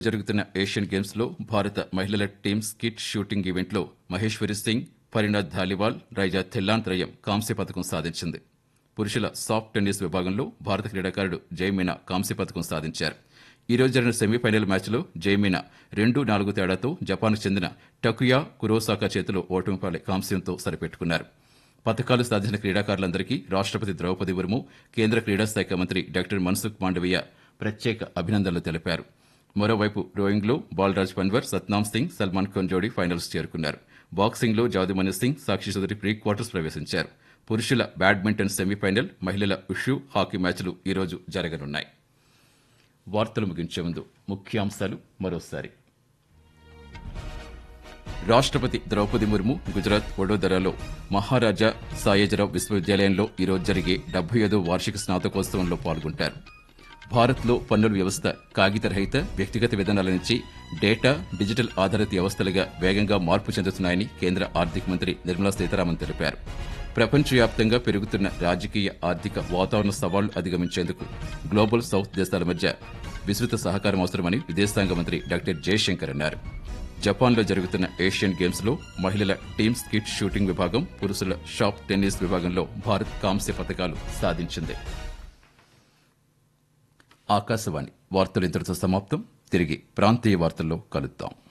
జరుగుతున్న Asian games లో భారత మహిళల టీమ్ స్కిట్ షూటింగ్ ఈవెంట్లో మహేశ్వరి సింగ్, పరిణాథ్ ధాలివాల్, రైజా థెల్లాన్ త్రయం కాంస్య పథకం సాధించింది. పురుషుల సాఫ్ట్ టెన్నిస్ విభాగంలో భారత క్రీడాకారుడు జయమీనా కాంస్య పథకం సాధించారు. ఈ రోజు జరిగిన సెమీఫైనల్ మ్యాచ్లో జయమీనా 2-4 తేడాతో జపాన్కు చెందిన టకుయా కురోసాకా చేతిలో ఓటమి పాలై కాంస్యంతో సరిపెట్టుకున్నారు. పథకాలు సాధించిన క్రీడాకారులందరికీ రాష్ట్రపతి ద్రౌపది ముర్ము, కేంద్ర క్రీడా శాఖ మంత్రి డాక్టర్ మన్సుఖ్ మాండవీయ ప్రత్యేక అభినందనలు తెలిపారు. మరోవైపు రోయింగ్లో బాలరాజ్ పన్వర్, సత్నామ్ సింగ్, సల్మాన్ ఖాన్ జోడీ ఫైనల్స్ చేరుకున్నారు. బాక్సింగ్లో జాదుమణి సింగ్, సాక్షి చౌదరి ప్రీ క్వార్టర్స్ ప్రవేశించారు. పురుషుల బ్యాడ్మింటన్ సెమీఫైనల్, మహిళల ఉషు, హాకీ మ్యాచ్లు ఈ రోజు జరగనున్నాయి. వార్తలు ముగించే ముందు ముఖ్యాంశాలు మరోసారి. రాష్ట్రపతి ద్రౌపది ముర్ము గుజరాత్ వడోదరాలో మహారాజా సాయేజరావు విశ్వవిద్యాలయంలో ఈరోజు జరిగే 75వ వార్షిక స్నాతకోత్సవంలో పాల్గొంటారు. భారత్లో పన్నుల వ్యవస్థ కాగితరహిత, వ్యక్తిగత విధానాల నుంచి డేటా, డిజిటల్ ఆధారిత వ్యవస్థలుగా వేగంగా మార్పు చెందుతున్నాయని కేంద్ర ఆర్థిక మంత్రి నిర్మలా సీతారామన్ తెలిపారు. ప్రపంచవ్యాప్తంగా పెరుగుతున్న రాజకీయ, ఆర్థిక వాతావరణ సవాళ్లు అధిగమించేందుకు గ్లోబల్ సౌత్ దేశాల మధ్య విస్తృత సహకారం అవసరమని విదేశాంగ మంత్రి డాక్టర్ జయశంకర్ అన్నారు. జపాన్లో జరుగుతున్న ఏషియన్ గేమ్స్ లో మహిళల టీమ్ స్కిట్ షూటింగ్ విభాగం, పురుషుల షాప్ టెన్నిస్ విభాగంలో భారత్ కాంస్య పథకాలు సాధించింది. ఆకాశవాణి వార్తలు ఇంతటితో సమాప్తం. తిరిగి ప్రాంతీయ వార్తల్లో కలుద్దాం.